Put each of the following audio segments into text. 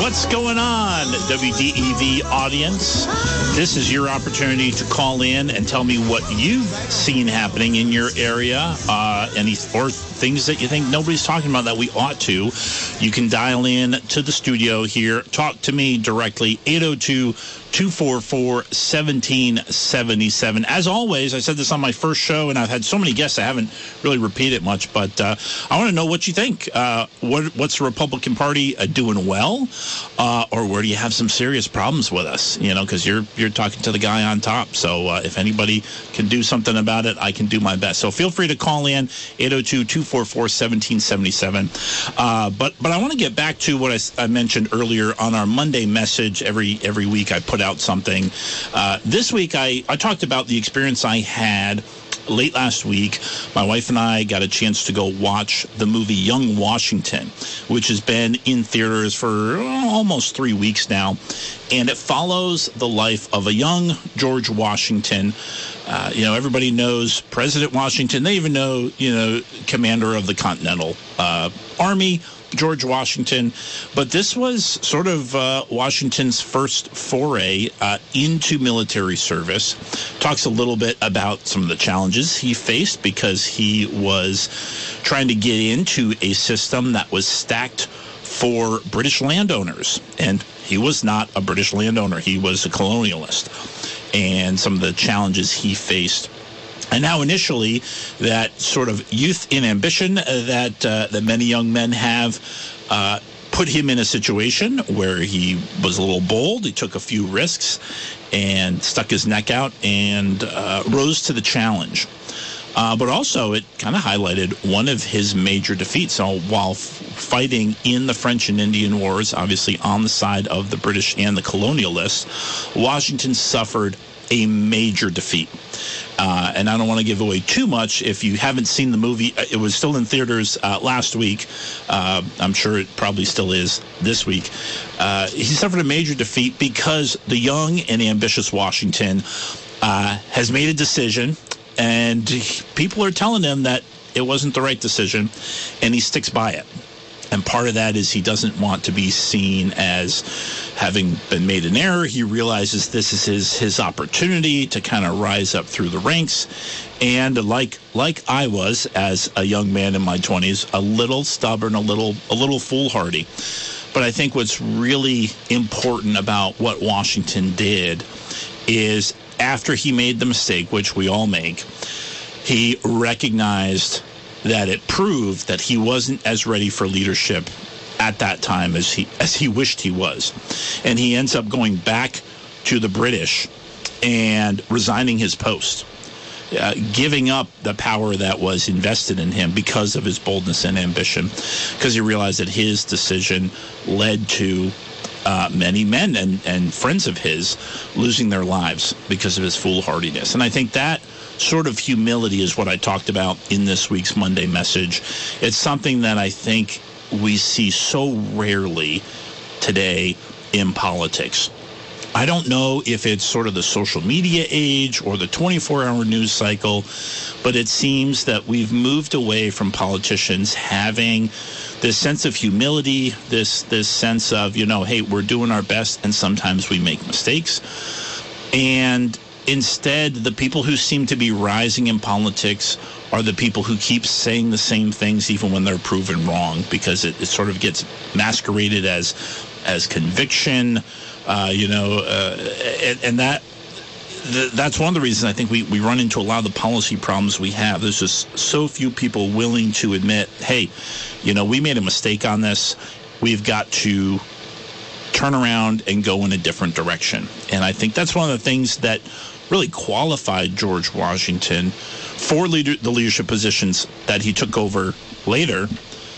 What's going on, WDEV audience? This is your opportunity to call in and tell me what you've seen happening in your area, or things that you think nobody's talking about that we ought to. You can dial in to the studio here. Talk to me directly, 802-244-1777. As always, I said this on my first show, and I've had so many guests I haven't really repeated much, but I want to know what you think. What's the Republican Party doing well? Or where do you have some serious problems with us? You know, because you're talking to the guy on top. So if anybody can do something about it, I can do my best. So feel free to call in, 802-244-1777. But I want to get back to what I mentioned earlier on our Monday message. Every week I put out something. This week I talked about the experience I had late last week. My wife and I got a chance to go watch the movie Young Washington, which has been in theaters for almost 3 weeks now. And it follows the life of a young George Washington. Everybody knows President Washington. They even know, commander of the Continental Army, George Washington. But this was sort of Washington's first foray into military service. Talks a little bit about some of the challenges he faced because he was trying to get into a system that was stacked for British landowners. And he was not a British landowner. He was a colonialist. And some of the challenges he faced. And now initially, that sort of youth in ambition that many young men have put him in a situation where he was a little bold. He took a few risks and stuck his neck out and rose to the challenge. But also, it kind of highlighted one of his major defeats. So while fighting in the French and Indian Wars, obviously on the side of the British and the colonialists, Washington suffered a major defeat. And I don't want to give away too much. If you haven't seen the movie, it was still in theaters last week. I'm sure it probably still is this week. He suffered a major defeat because the young and ambitious Washington has made a decision, and people are telling him that it wasn't the right decision, and he sticks by it. And part of that is he doesn't want to be seen as having been made an error. He realizes this is his opportunity to kind of rise up through the ranks. And like I was as a young man in my 20s, a little stubborn, a little foolhardy. But I think what's really important about what Washington did is after he made the mistake, which we all make, he recognized that it proved that he wasn't as ready for leadership at that time as he wished he was. And he ends up going back to the British and resigning his post, giving up the power that was invested in him because of his boldness and ambition, because he realized that his decision led to many men and friends of his losing their lives because of his foolhardiness. And I think that sort of humility is what I talked about in this week's Monday message. It's something that I think we see so rarely today in politics. I don't know if it's sort of the social media age or the 24-hour news cycle, but it seems that we've moved away from politicians having this sense of humility, this sense of, hey, we're doing our best and sometimes we make mistakes. And instead, the people who seem to be rising in politics are the people who keep saying the same things even when they're proven wrong, because it sort of gets masqueraded as conviction, and that's one of the reasons I think we run into a lot of the policy problems we have. There's just so few people willing to admit, hey, we made a mistake on this. We've got to turn around and go in a different direction. And I think that's one of the things that really qualified George Washington for the leadership positions that he took over later.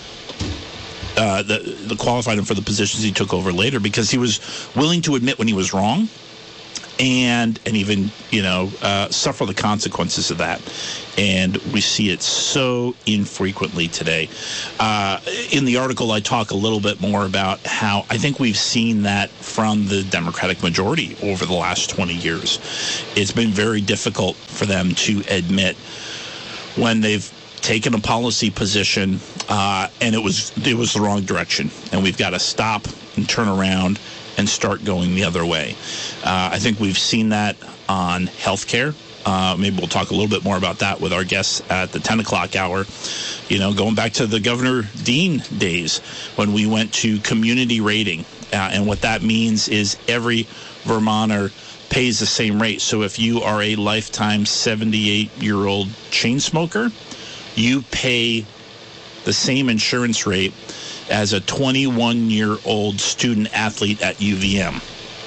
The qualified him for the positions he took over later, because he was willing to admit when he was wrong and even suffer the consequences of that. And we see it so infrequently today. In the article, I talk a little bit more about how I think we've seen that from the Democratic majority over the last 20 years. It's been very difficult for them to admit when they've taken a policy position and it was the wrong direction, and we've got to stop and turn around and start going the other way. I think we've seen that on healthcare. Maybe we'll talk a little bit more about that with our guests at the 10 o'clock hour. Going back to the Governor Dean days when we went to community rating. And what that means is every Vermonter pays the same rate. So if you are a lifetime 78-year-old chain smoker, you pay the same insurance rate as a 21-year-old student athlete at UVM.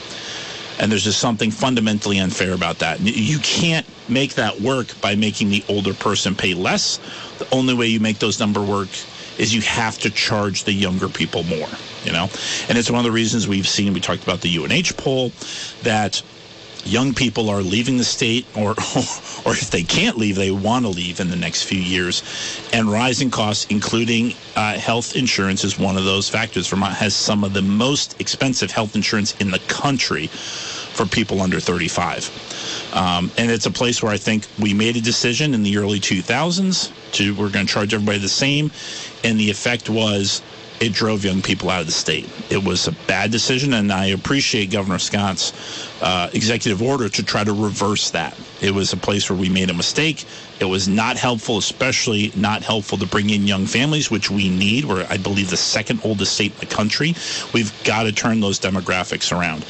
And there's just something fundamentally unfair about that. You can't make that work by making the older person pay less. The only way you make those numbers work is you have to charge the younger people more, And it's one of the reasons we've seen, we talked about the UNH poll, that young people are leaving the state, or if they can't leave, they want to leave in the next few years. And rising costs, including health insurance, is one of those factors. Vermont has some of the most expensive health insurance in the country for people under 35. And it's a place where I think we made a decision in the early 2000s we're going to charge everybody the same. And the effect was it drove young people out of the state. It was a bad decision, and I appreciate Governor Scott's executive order to try to reverse that. It was a place where we made a mistake. It was not helpful, especially not helpful to bring in young families, which we need. We're, I believe, the second oldest state in the country. We've got to turn those demographics around.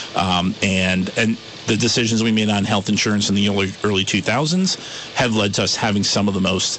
And the decisions we made on health insurance in the early 2000s have led to us having some of the most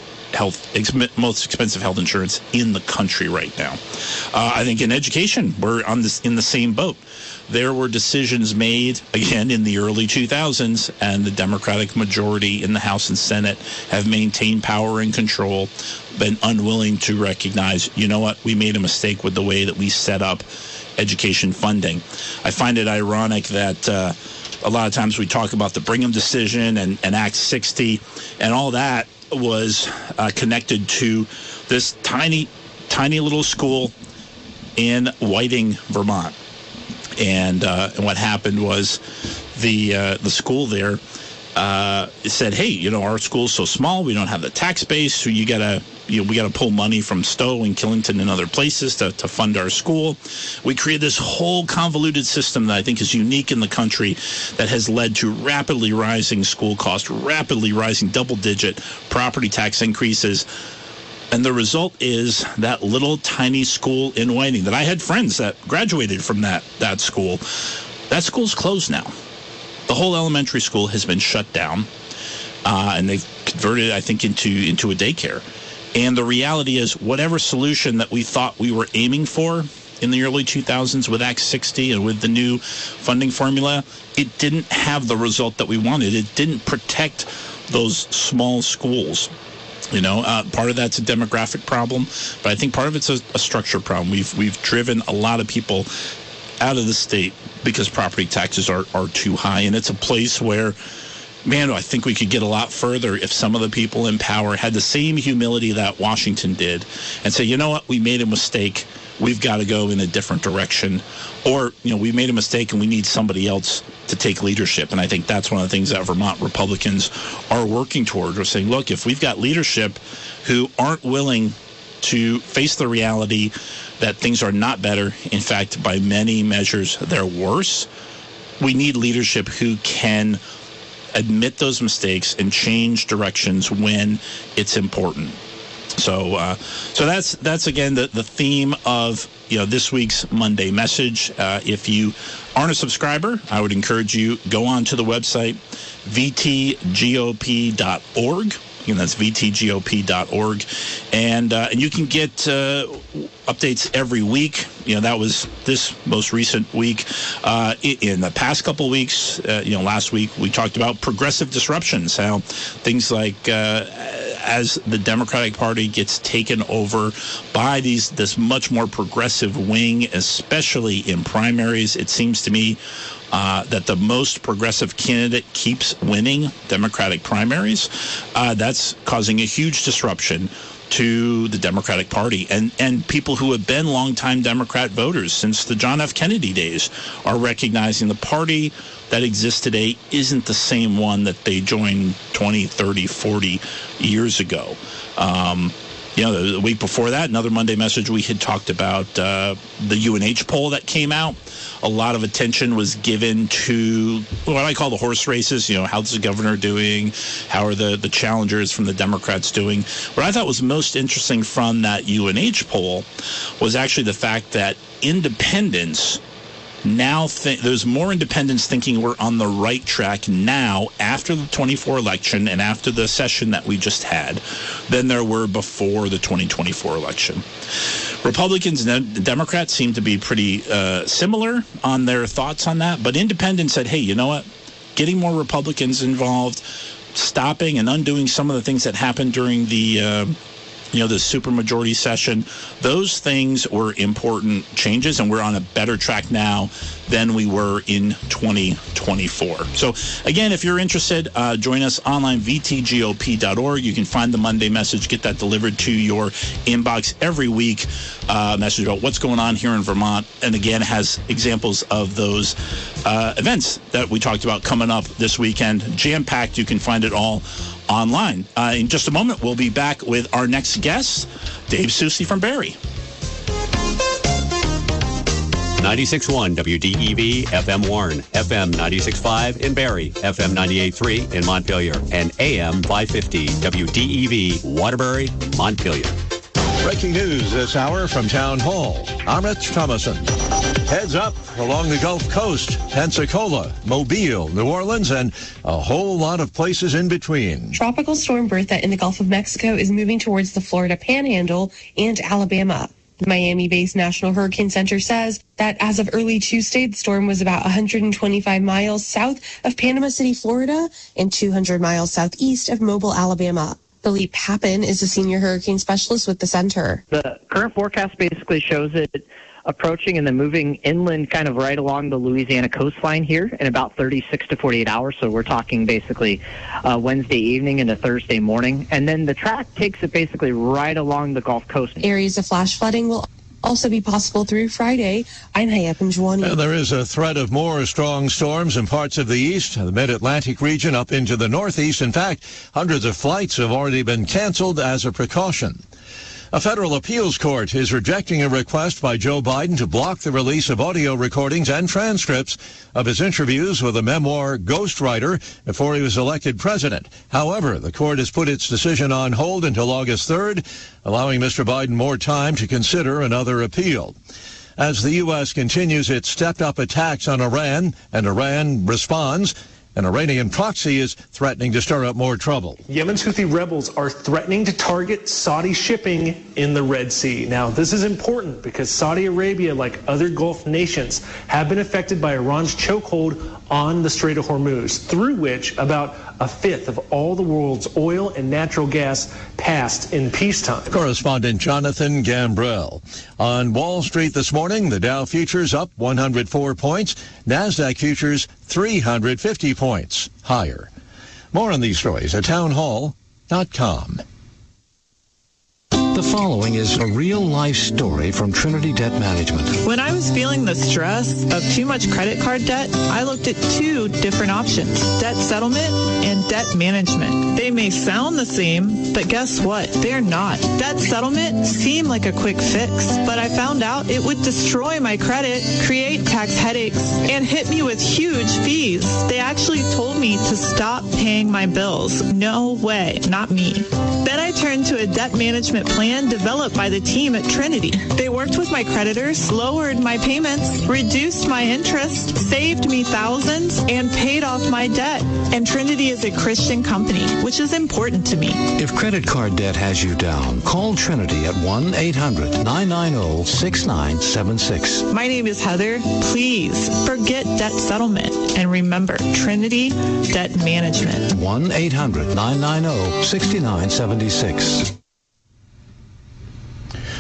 expensive health insurance in the country right now. I think in education, we're in the same boat. There were decisions made, again, in the early 2000s, and the Democratic majority in the House and Senate have maintained power and control, been unwilling to recognize, we made a mistake with the way that we set up education funding. I find it ironic that a lot of times we talk about the Brigham decision and Act 60, and all that was connected to this tiny little school in Whiting, Vermont. And what happened was the school there said, hey, our school's so small, we don't have the tax base, so we got to pull money from Stowe and Killington and other places to fund our school. We created this whole convoluted system that I think is unique in the country that has led to rapidly rising school costs, rapidly rising double-digit property tax increases. And the result is that little tiny school in Whiting that I had friends that graduated from that school. That school's closed now. The whole elementary school has been shut down, and they've converted it, I think, into a daycare. And the reality is, whatever solution that we thought we were aiming for in the early 2000s with Act 60 and with the new funding formula, it didn't have the result that we wanted. It didn't protect those small schools. Part of that's a demographic problem, but I think part of it's a structure problem. We've driven a lot of people out of the state because property taxes are too high, and it's a place where, man, I think we could get a lot further if some of the people in power had the same humility that Washington did and say, we made a mistake. We've got to go in a different direction. Or, we made a mistake and we need somebody else to take leadership. And I think that's one of the things that Vermont Republicans are working toward. We're saying, look, if we've got leadership who aren't willing to face the reality that things are not better, in fact, by many measures, they're worse, we need leadership who can admit those mistakes and change directions when it's important. So that's again the theme of this week's Monday message. If you aren't a subscriber, I would encourage you go on to the website vtgop.org. Again, that's vtgop.org, and you can get updates every week. That was this most recent week. In the past couple of weeks, last week we talked about progressive disruptions, how things like as the Democratic Party gets taken over by this much more progressive wing, especially in primaries, it seems to me that the most progressive candidate keeps winning Democratic primaries. That's causing a huge disruption to the Democratic Party. And people who have been longtime Democrat voters since the John F. Kennedy days are recognizing the party that exists today isn't the same one that they joined 20, 30, 40 years ago. the week before that, another Monday message, we had talked about the UNH poll that came out. A lot of attention was given to what I call the horse races. How's the governor doing? How are the challengers from the Democrats doing? What I thought was most interesting from that UNH poll was actually the fact that independents now there's more independents thinking we're on the right track now after the 24 election and after the session that we just had than there were before the 2024 election. Republicans and Democrats seem to be pretty similar on their thoughts on that, but independents said, hey, you know what? Getting more Republicans involved, stopping and undoing some of the things that happened during the the supermajority session, those things were important changes, and we're on a better track now than we were in 2024. So, again, if you're interested, join us online, vtgop.org. You can find the Monday message, get that delivered to your inbox every week, message about what's going on here in Vermont, and again, has examples of those events that we talked about coming up this weekend. Jam-packed. You can find it all online. In just a moment, we'll be back with our next guest, Dave Soucy from Barrie. 96.1 WDEV FM Warren, FM 96.5 in Barrie, FM 98.3 in Montpelier, and AM 550 WDEV Waterbury, Montpelier. Breaking news this hour from Town Hall. I'm Rich Thomason. Heads up along the Gulf Coast, Pensacola, Mobile, New Orleans, and a whole lot of places in between. Tropical storm Bertha in the Gulf of Mexico is moving towards the Florida Panhandle and Alabama. The Miami-based National Hurricane Center says that as of early Tuesday, the storm was about 125 miles south of Panama City, Florida, and 200 miles southeast of Mobile, Alabama. Philippe Papin is a senior hurricane specialist with the center. The current forecast basically shows it approaching and then moving inland kind of right along the Louisiana coastline here in about 36 to 48 hours. So we're talking basically Wednesday evening into Thursday morning. And then the track takes it basically right along the Gulf Coast. Areas of flash flooding will also be possible through Friday. I'm Hayat Benjwani. There is a threat of more strong storms in parts of the east, the mid-Atlantic region up into the northeast. In fact, hundreds of flights have already been canceled as a precaution. A federal appeals court is rejecting a request by Joe Biden to block the release of audio recordings and transcripts of his interviews with a memoir ghostwriter before he was elected president. However, the court has put its decision on hold until August 3rd, allowing Mr. Biden more time to consider another appeal. As the U.S. continues its stepped-up attacks on Iran and Iran responds, an Iranian proxy is threatening to stir up more trouble. Yemen's Houthi rebels are threatening to target Saudi shipping in the Red Sea. Now, this is important because Saudi Arabia, like other Gulf nations, have been affected by Iran's chokehold on the Strait of Hormuz, through which about a fifth of all the world's oil and natural gas passed in peacetime. Correspondent Jonathan Gambrell. On Wall Street this morning, the Dow futures up 104 points, NASDAQ futures 350 points higher. More on these stories at townhall.com. The following is a real-life story from Trinity Debt Management. When I was feeling the stress of too much credit card debt, I looked at two different options: debt settlement and debt management. They may sound the same, but guess what? They're not. Debt settlement seemed like a quick fix, but I found out it would destroy my credit, create tax headaches, and hit me with huge fees. They actually told me to stop paying my bills. No way, not me. Then I turned to a debt management plan developed by the team at Trinity. They worked with my creditors, lowered my payments, reduced my interest, saved me thousands, and paid off my debt. And Trinity is a Christian company, which is important to me. If credit card debt has you down, call Trinity at 1-800-990-6976. My name is Heather. Please forget debt settlement and remember Trinity Debt Management. 1-800-990-6976.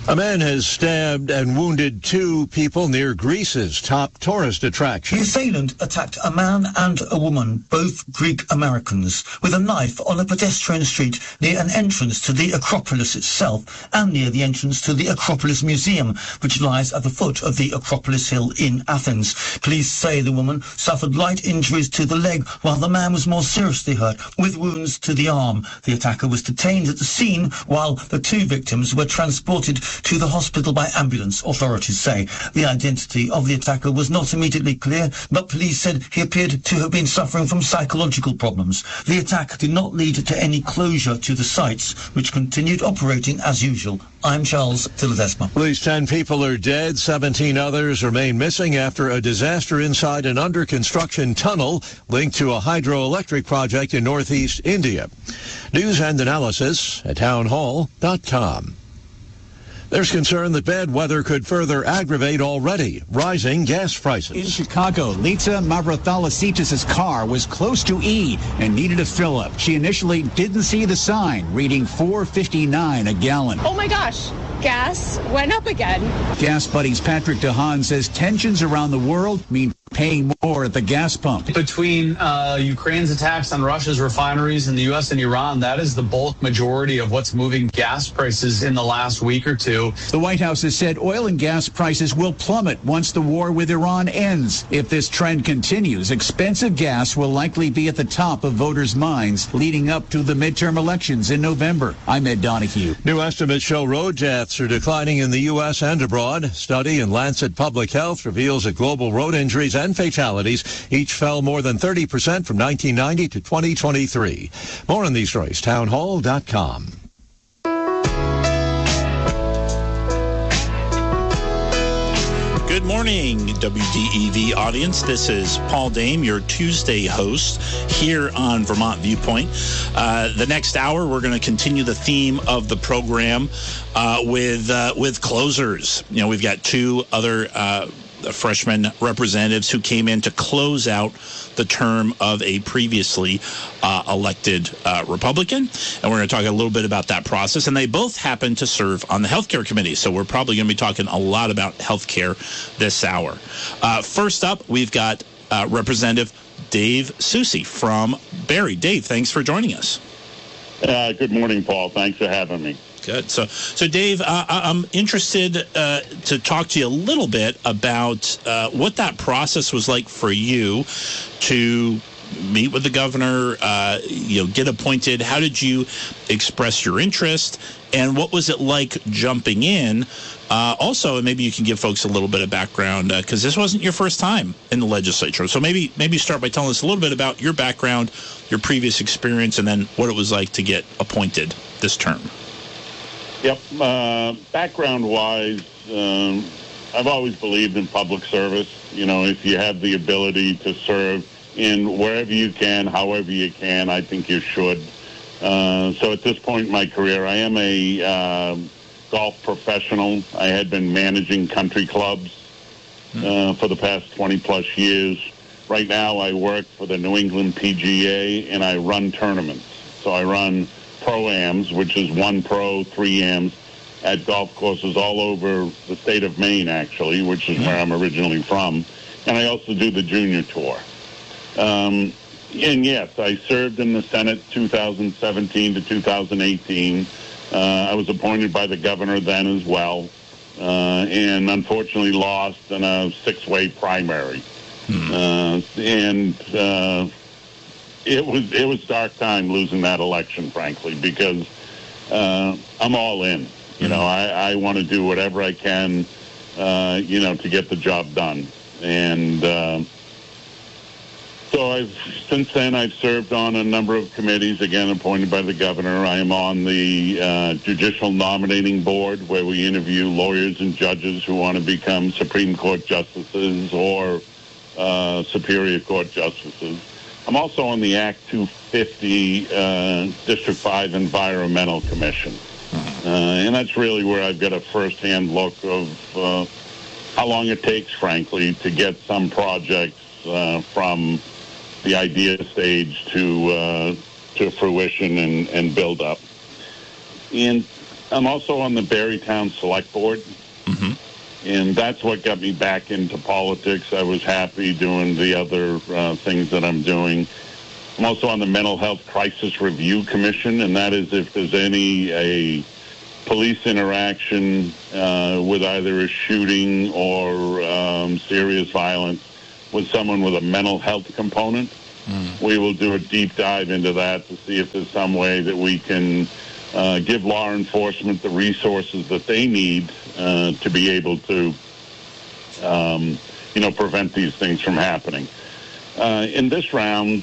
A man has stabbed and wounded 2 people near Greece's top tourist attraction. The assailant attacked a man and a woman, both Greek Americans, with a knife on a pedestrian street near an entrance to the Acropolis itself and near the entrance to the Acropolis Museum, which lies at the foot of the Acropolis Hill in Athens. Police say the woman suffered light injuries to the leg, while the man was more seriously hurt, with wounds to the arm. The attacker was detained at the scene, while the 2 victims were transported to the hospital by ambulance, authorities say. The identity of the attacker was not immediately clear, but police said he appeared to have been suffering from psychological problems. The attack did not lead to any closure to the sites, which continued operating as usual. I'm Charles de Ledesma. At least 10 people are dead. 17 others remain missing after a disaster inside an under-construction tunnel linked to a hydroelectric project in northeast India. News and analysis at townhall.com. There's concern that bad weather could further aggravate already rising gas prices. In Chicago, Litsa Mavrathalasitis' car was close to E and needed a fill-up. She initially didn't see the sign, reading $4.59 a gallon. Oh my gosh, gas went up again. Gas Buddies Patrick DeHaan says tensions around the world mean paying more at the gas pump. Between Ukraine's attacks on Russia's refineries in the U.S. and Iran, that is the bulk majority of what's moving gas prices in the last week or two. The White House has said oil and gas prices will plummet once the war with Iran ends. If this trend continues, expensive gas will likely be at the top of voters' minds leading up to the midterm elections in November. I'm Ed Donahue. New estimates show road deaths are declining in the U.S. and abroad. Study in Lancet Public Health reveals that global road injuries and fatalities each fell more than 30% from 1990 to 2023. More on these stories, townhall.com. Good morning, WDEV audience. This is Paul Dame, your Tuesday host here on Vermont Viewpoint. The next hour, we're going to continue the theme of the program with closers. You know, we've got 2 other freshman representatives who came in to close out the term of a previously elected Republican. And we're going to talk a little bit about that process. And they both happen to serve on the Healthcare Committee. So we're probably going to be talking a lot about healthcare this hour. First up, we've got Representative Dave Soucy from Barre. Dave, thanks for joining us. Good morning, Paul. Thanks for having me. Good. So Dave, I'm interested to talk to you a little bit about what that process was like for you to meet with the governor, get appointed. How did you express your interest, and what was it like jumping in? Also, and maybe you can give folks a little bit of background because this wasn't your first time in the legislature. So maybe start by telling us a little bit about your background, your previous experience, and then what it was like to get appointed this term. Yep. Background-wise, I've always believed in public service. You know, if you have the ability to serve in wherever you can, however you can, I think you should. So at this point in my career, I am a golf professional. I had been managing country clubs for the past 20-plus years. Right now, I work for the New England PGA, and I run tournaments. So I run Pro-Ams, which is 1 pro, 3 Ams, at golf courses all over the state of Maine, actually, which is where I'm originally from. And I also do the junior tour. And yes, I served in the Senate 2017 to 2018. I was appointed by the governor then as well, and unfortunately lost in a 6-way primary. It was dark time losing that election, frankly, because I'm all in. You know, I want to do whatever I can, to get the job done. And so since then I've served on a number of committees, again, appointed by the governor. I am on the Judicial Nominating Board, where we interview lawyers and judges who want to become Supreme Court justices or Superior Court justices. I'm also on the Act 250 District 5 Environmental Commission. And that's really where I've got a first-hand look of how long it takes, frankly, to get some projects from the idea stage to fruition and build up. And I'm also on the Barrytown Select Board. Mm-hmm. And that's what got me back into politics. I was happy doing the other things that I'm doing. I'm also on the Mental Health Crisis Review Commission, and that is if there's a police interaction with either a shooting or serious violence with someone with a mental health component, we will do a deep dive into that to see if there's some way that we can give law enforcement the resources that they need to be able to, prevent these things from happening. In this round,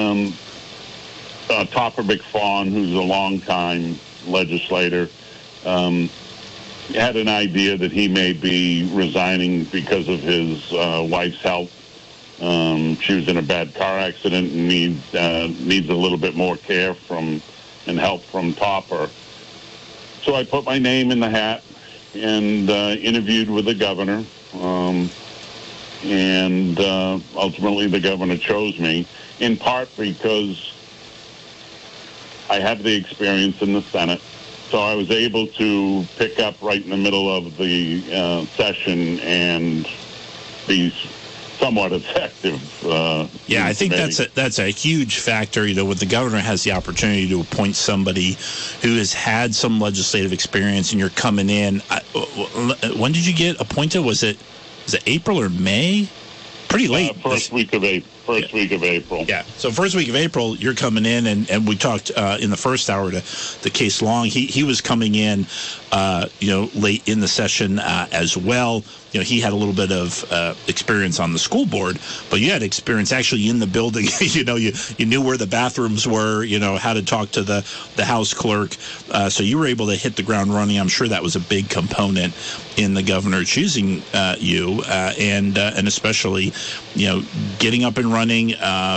Topper McFawn, who's a longtime legislator, had an idea that he may be resigning because of his wife's health. She was in a bad car accident and needs a little bit more care and help from Topper. So I put my name in the hat and interviewed with the governor. And ultimately the governor chose me, in part because I have the experience in the Senate. So I was able to pick up right in the middle of the session and be somewhat effective. Yeah, I think that's a huge factor. When the governor has the opportunity to appoint somebody who has had some legislative experience, and you're coming in. When did you get appointed? Was it April or May? Pretty late. First week of April. Yeah. So first week of April, you're coming in, and we talked in the first hour to Case Long. He was coming in, late in the session as well. He had a little bit of experience on the school board, but you had experience actually in the building. You knew where the bathrooms were, how to talk to the House clerk. So you were able to hit the ground running. I'm sure that was a big component in the governor choosing you, and especially, getting up and running,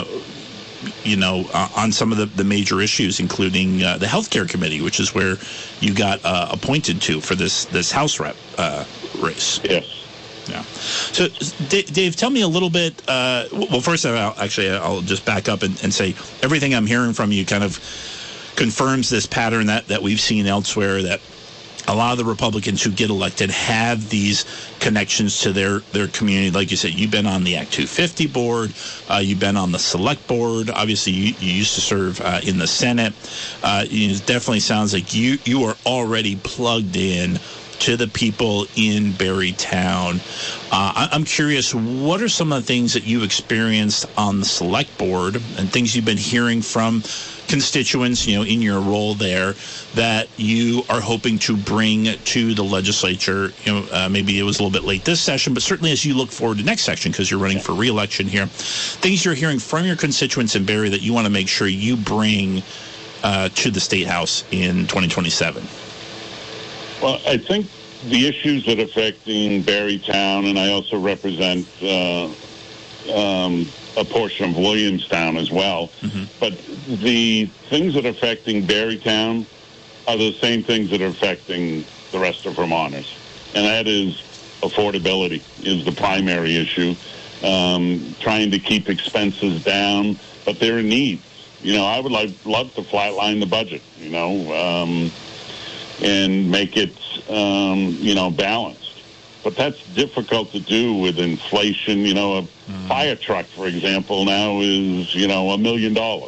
on some of the major issues, including the healthcare committee, which is where you got appointed to for this House rep race. Yes. Yeah. So, Dave, tell me a little bit. Well, first, I'll just back up and say everything I'm hearing from you kind of confirms this pattern that we've seen elsewhere, that a lot of the Republicans who get elected have these connections to their community. Like you said, you've been on the Act 250 board. You've been on the Select Board. Obviously, you used to serve in the Senate. It definitely sounds like you are already plugged in to the people in Barrytown. I'm curious, what are some of the things that you've experienced on the Select Board and things you've been hearing from constituents, in your role there, that you are hoping to bring to the legislature? Maybe it was a little bit late this session, but certainly as you look forward to next session, because you're running for re-election here, things you're hearing from your constituents in Barry that you want to make sure you bring to the State House in 2027. Well, I think the issues that are affecting Barrytown, and I also represent a portion of Williamstown as well, but the things that are affecting Barrytown are the same things that are affecting the rest of Vermonters, and that is affordability is the primary issue, trying to keep expenses down, but there are needs. I would love to flatline the budget, and make it, balanced. But that's difficult to do with inflation. A fire truck, for example, now is, $1 million. Wow.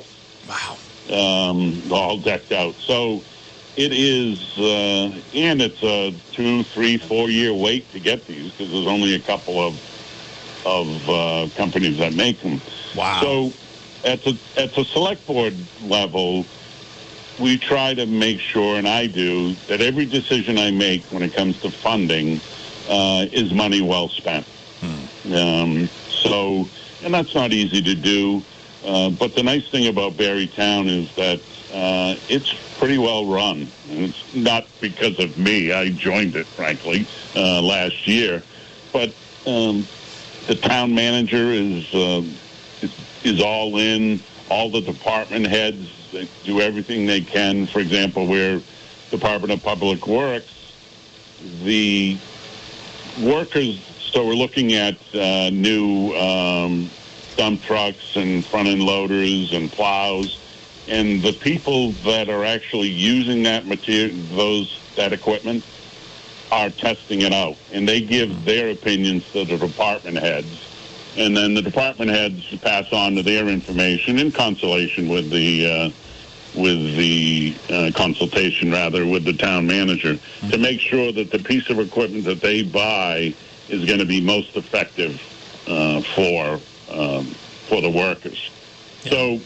All decked out. So it is, and it's a 2, 3, 4 year wait to get these, because there's only a couple of companies that make them. Wow. So at the select board level, we try to make sure, and I do, that every decision I make when it comes to funding is money well spent. And that's not easy to do. But the nice thing about Barrytown is that it's pretty well run. And it's not because of me. I joined it, frankly, last year. But the town manager is all in. All the department heads, they do everything they can. For example, we're Department of Public Works. The workers, so we're looking at new dump trucks and front-end loaders and plows. and the people that are actually using that that equipment are testing it out, and they give their opinions to the department heads, and then the department heads pass on to their information in consultation with the consultation with the town manager to make sure that the piece of equipment that they buy is going to be most effective for the workers. Yeah. So,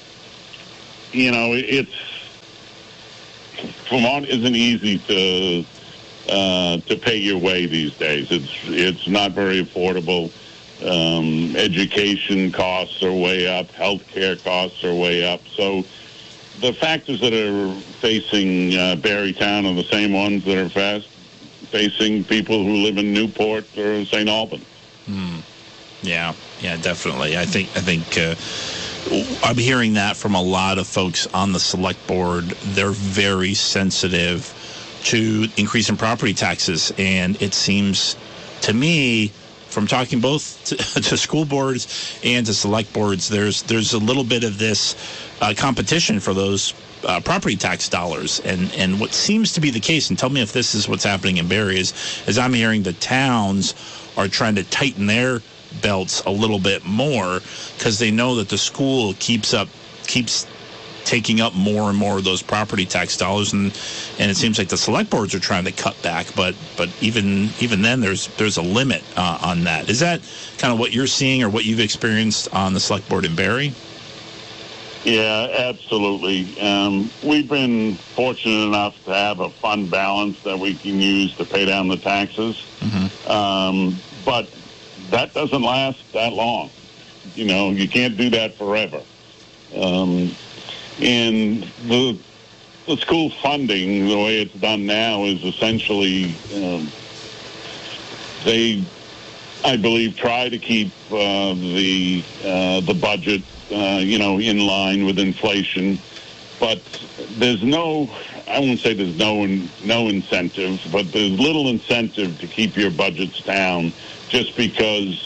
Vermont isn't easy to pay your way these days. It's not very affordable. Education costs are way up. Healthcare costs are way up. So the factors that are facing Barrytown are the same ones that are facing people who live in Newport or St. Albans. Yeah, definitely. I think I'm hearing that from a lot of folks on the select board. They're very sensitive to increase in property taxes, and it seems to me, from talking both to school boards and to select boards, there's a little bit of this competition for those property tax dollars, and what seems to be the case, and tell me if this is what's happening in Barrie, is I'm hearing the towns are trying to tighten their belts a little bit more because they know that the school keeps taking up more and more of those property tax dollars, and it seems like the select boards are trying to cut back, but even then there's a limit on that. Is that kind of what you're seeing or what you've experienced on the select board in Barrie? Yeah, absolutely. We've been fortunate enough to have a fund balance that we can use to pay down the taxes, but that doesn't last that long. You can't do that forever. And the school funding, the way it's done now, is essentially they, I believe, try to keep the budget, in line with inflation. But there's I won't say there's no incentive, but there's little incentive to keep your budgets down just because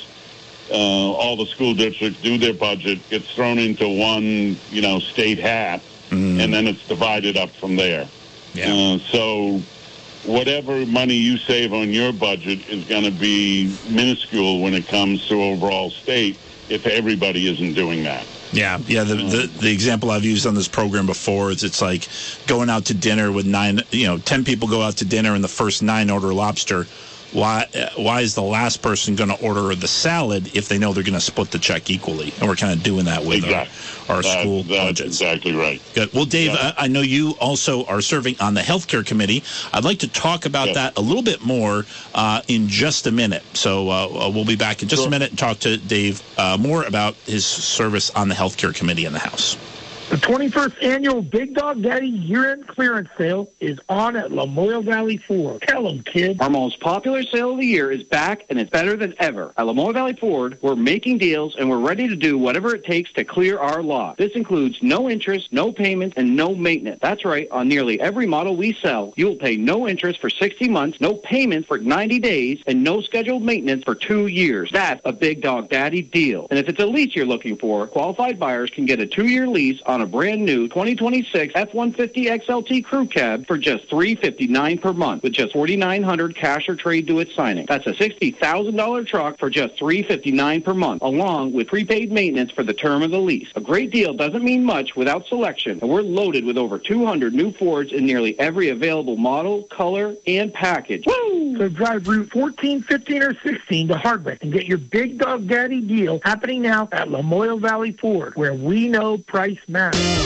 all the school districts do their budget, gets thrown into one, state hat, and then it's divided up from there. Yeah. So whatever money you save on your budget is going to be minuscule when it comes to overall state if everybody isn't doing that. Yeah. The example I've used on this program before is it's like going out to dinner with 10 people go out to dinner and the first 9 order lobster. Why is the last person going to order the salad if they know they're going to split the check equally? And we're kind of doing that with our school budgets. That's exactly right. Good. Well, Dave, I know you also are serving on the healthcare committee. I'd like to talk about that a little bit more in just a minute. So we'll be back in just a minute and talk to Dave more about his service on the healthcare committee in the House. The 21st annual Big Dog Daddy year-end clearance sale is on at Lamoille Valley Ford. Tell them, kid. Our most popular sale of the year is back, and it's better than ever. At Lamoille Valley Ford, we're making deals, and we're ready to do whatever it takes to clear our lot. This includes no interest, no payments, and no maintenance. That's right. On nearly every model we sell, you will pay no interest for 60 months, no payments for 90 days, and no scheduled maintenance for 2 years. That's a Big Dog Daddy deal. And if it's a lease you're looking for, qualified buyers can get a 2-year lease on a brand new 2026 F-150 XLT crew cab for just $359 per month with just $4,900 cash or trade to its signing. That's a $60,000 truck for just $359 per month, along with prepaid maintenance for the term of the lease. A great deal doesn't mean much without selection, and we're loaded with over 200 new Fords in nearly every available model, color, and package. Woo! So drive Route 14, 15, or 16 to Hardwick and get your Big Dog Daddy deal happening now at Lamoille Valley Ford, where we know price matters.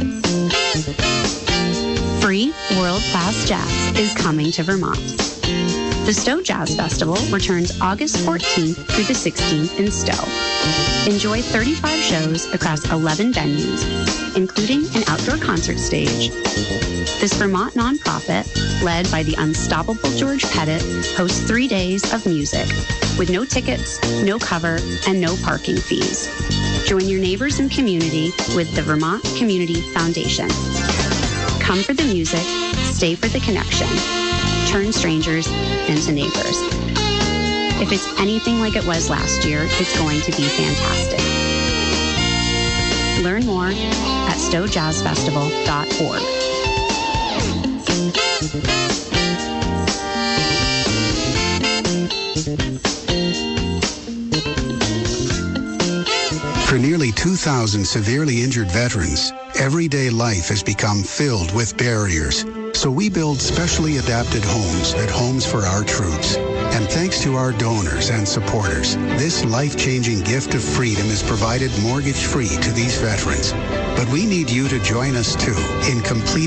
Free world-class jazz is coming to Vermont. The Stowe Jazz Festival returns August 14th through the 16th in Stowe. Enjoy 35 shows across 11 venues, including an outdoor concert stage. This Vermont nonprofit, led by the unstoppable George Pettit, hosts 3 days of music with no tickets, no cover, and no parking fees. Join your neighbors and community with the Vermont Community Foundation. Come for the music, stay for the connection. Turn strangers into neighbors. If it's anything like it was last year, it's going to be fantastic. Learn more at stowjazzfestival.org. For nearly 2,000 severely injured veterans, everyday life has become filled with barriers. So we build specially adapted homes at Homes for Our Troops. And thanks to our donors and supporters, this life-changing gift of freedom is provided mortgage-free to these veterans. But we need you to join us too in completing